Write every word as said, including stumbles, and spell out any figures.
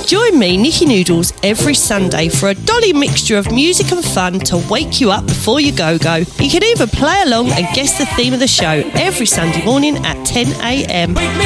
Join me, Nikki Noodles, every Sunday for a dolly mixture of music and fun to wake you up before you go-go. You can even play along and guess the theme of the show every Sunday morning at ten a m.